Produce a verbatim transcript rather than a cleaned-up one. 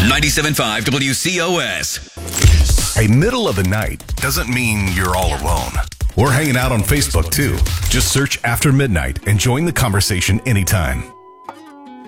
ninety-seven point five W C O S. Hey, middle of the night doesn't mean you're all alone. We're hanging out on Facebook too. Just search After Midnight and join the conversation anytime.